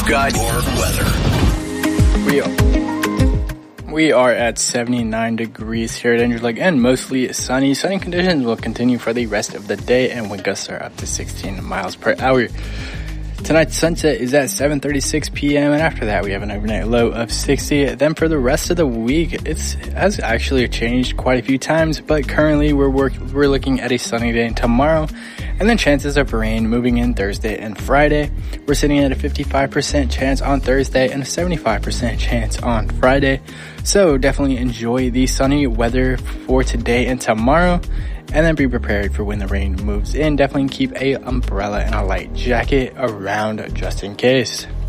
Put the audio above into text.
got your weather. We are at 79 degrees here at Andrews Lake and mostly sunny. Sunny conditions will continue for the rest of the day and wind gusts are up to 16 miles per hour. Tonight's sunset is at 7:36 p.m. and after that we have an overnight low of 60. Then for the rest of the week, it has actually changed quite a few times, but currently we're looking at a sunny day tomorrow, and then chances of rain moving in Thursday and Friday. We're sitting at a 55% chance on Thursday and a 75% chance on Friday. So definitely enjoy the sunny weather for today and tomorrow. And then be prepared for when the rain moves in. Definitely keep a umbrella and a light jacket around just in case.